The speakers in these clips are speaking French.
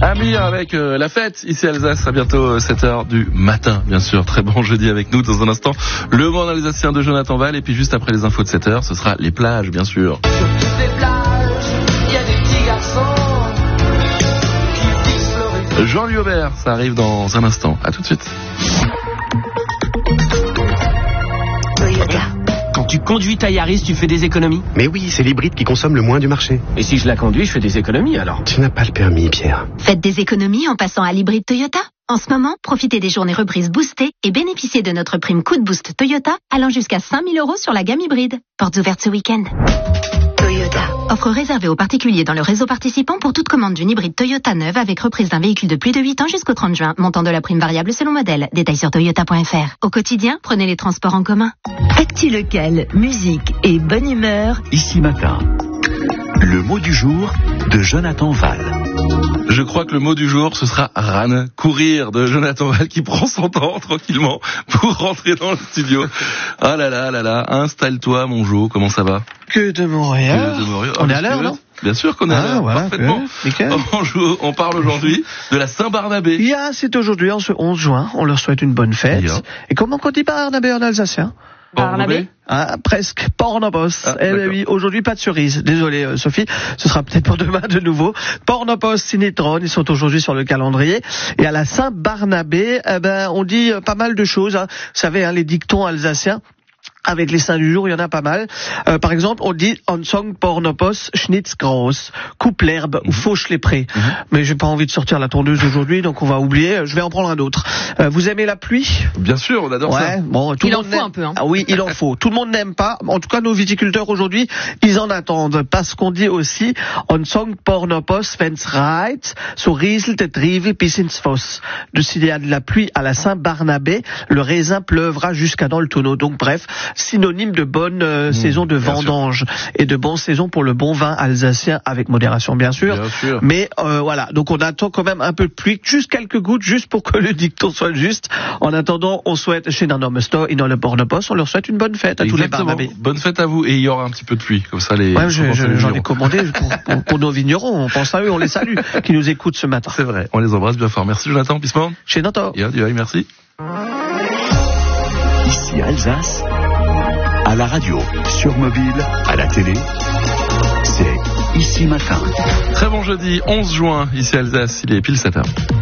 Amir avec la fête ici à Alsace, à bientôt 7h du matin, bien sûr. Très bon jeudi avec nous. Dans un instant, le monde alsacien de Jonathan Val. Et puis juste après les infos de 7h, ce sera les plages, bien sûr. Sur toutes les plages, il y a des petits garçons qui fixent l'horizon. Jean-Louis Aubert, ça arrive dans un instant. À tout de suite. Toyota. Quand tu conduis ta Yaris, tu fais des économies? Mais oui, c'est l'hybride qui consomme le moins du marché. Et si je la conduis, je fais des économies alors? Tu n'as pas le permis, Pierre. Faites des économies en passant à l'hybride Toyota. En ce moment, profitez des journées reprises boostées et bénéficiez de notre prime coup de boost Toyota allant jusqu'à 5 000 € sur la gamme hybride. Portes ouvertes ce week-end. Toyota. Offre réservée aux particuliers dans le réseau participant pour toute commande d'une hybride Toyota neuve avec reprise d'un véhicule de plus de 8 ans jusqu'au 30 juin. Montant de la prime variable selon modèle. Détails sur toyota.fr. Au quotidien, prenez les transports en commun. Actu local, musique et bonne humeur. Ici matin, le mot du jour de Jonathan Val. Je crois que le mot du jour, ce sera run, courir de Jonathan Val qui prend son temps tranquillement pour rentrer dans le studio. Ah là là là là, installe-toi mon Jo, comment ça va? Que de Montréal. On est à l'heure, non? Bien sûr qu'on est à l'heure, voilà, parfaitement. On parle aujourd'hui de la Saint-Barnabé. C'est aujourd'hui, en ce 11 juin, on leur souhaite une bonne fête. Et comment on dit Barnabé en alsacien? Barnabé. Presque, Pornobos. Oui, aujourd'hui pas de cerise. Désolé Sophie, ce sera peut-être pour demain de nouveau. Pornobos, Cinétron, ils sont aujourd'hui sur le calendrier. Et à la Saint-Barnabé, on dit pas mal de choses. Vous savez, les dictons alsaciens. Avec les saints du jour, il y en a pas mal. Par exemple, on dit « On song pornopos schnitzgroß », coupe l'herbe ou fauche les prés. Mais j'ai pas envie de sortir la tondeuse aujourd'hui, donc on va oublier. Je vais en prendre un autre. Vous aimez la pluie? Bien sûr, on adore ça. Bon, tout il le en monde faut un peu. Ah oui, il en faut. Tout le monde n'aime pas. En tout cas, nos viticulteurs aujourd'hui, ils en attendent. Parce qu'on dit aussi « On song pornopos wenn's reit, so rieselt et drive bis ins Foss ». S'il y a de la pluie à la Saint-Barnabé, le raisin pleuvra jusqu'à dans le tonneau. Donc bref, synonyme de bonne saison de vendange et de bonne saison pour le bon vin alsacien avec modération bien sûr. Mais voilà, donc on attend quand même un peu de pluie, juste quelques gouttes, juste pour que le dicton soit juste. En attendant, on souhaite chez Nanomesto et dans le Bornopos, on leur souhaite une bonne fête à tous les Barnabés. Bonne fête à vous, et il y aura un petit peu de pluie, comme ça les. Ouais, j'en ai commandé pour nos vignerons. On pense à eux, on les salue, qui nous écoutent ce matin. C'est vrai, on les embrasse bien fort. Merci Jonathan, Pissemont. Chez Nanto. Merci. Ici Alsace, à la radio, sur mobile, à la télé, c'est Ici Matin. Très bon jeudi, 11 juin, ici Alsace, il est pile 7h.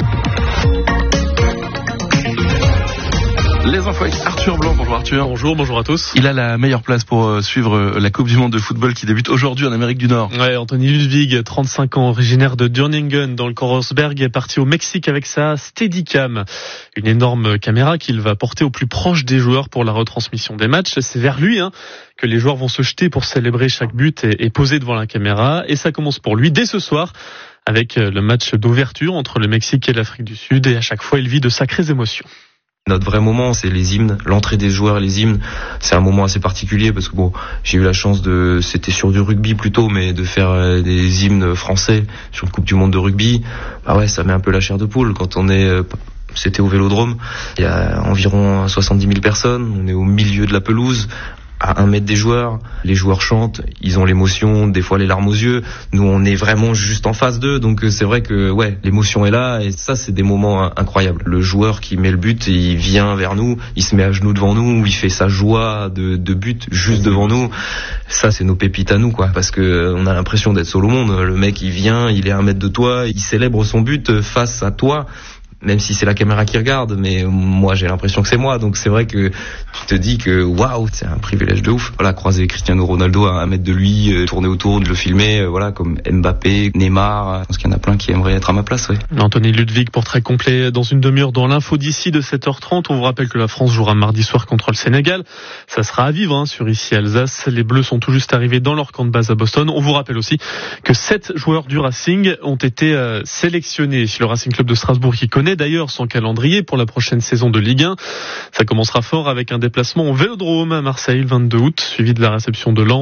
Les infos avec Arthur Blanc. Bonjour Arthur. Bonjour à tous. Il a la meilleure place pour suivre la Coupe du Monde de football qui débute aujourd'hui en Amérique du Nord. Ouais, Anthony Ludwig, 35 ans, originaire de Dürningen dans le Korosberg, est parti au Mexique avec sa Steadicam. Une énorme caméra qu'il va porter au plus proche des joueurs pour la retransmission des matchs. C'est vers lui que les joueurs vont se jeter pour célébrer chaque but et poser devant la caméra. Et ça commence pour lui dès ce soir avec le match d'ouverture entre le Mexique et l'Afrique du Sud. Et à chaque fois, il vit de sacrées émotions. Notre vrai moment, c'est les hymnes, l'entrée des joueurs et les hymnes. C'est un moment assez particulier parce que j'ai eu la chance c'était sur du rugby plutôt, mais de faire des hymnes français sur une Coupe du Monde de rugby. Ça met un peu la chair de poule quand c'était au Vélodrome. Il y a environ 70 000 personnes. On est au milieu de la pelouse, à 1 mètre des joueurs. Les joueurs chantent, ils ont l'émotion, des fois les larmes aux yeux. Nous, on est vraiment juste en face d'eux, donc c'est vrai que l'émotion est là, et ça, c'est des moments incroyables. Le joueur qui met le but, il vient vers nous, il se met à genoux devant nous, il fait sa joie de but juste devant nous. Ça, c'est nos pépites à nous, parce que on a l'impression d'être seul au monde. Le mec, il vient, il est à 1 mètre de toi, il célèbre son but face à toi. Même si c'est la caméra qui regarde, mais moi j'ai l'impression que c'est moi, donc c'est vrai que tu te dis que waouh, c'est un privilège de ouf. Croiser Cristiano Ronaldo à 1 mètre de lui, tourner autour, de le filmer, comme Mbappé, Neymar, je pense qu'il y en a plein qui aimeraient être à ma place. Anthony Ludwig, portrait complet dans une demi-heure dans l'info d'ici de 7h30. On vous rappelle que la France jouera mardi soir contre le Sénégal. Ça sera à vivre sur Ici Alsace. Les Bleus sont tout juste arrivés dans leur camp de base à Boston. On vous rappelle aussi que 7 joueurs du Racing ont été sélectionnés. Le Racing Club de Strasbourg qui connaît d'ailleurs son calendrier pour la prochaine saison de Ligue 1. Ça commencera fort avec un déplacement au Vélodrome à Marseille le 22 août, suivi de la réception de Lens.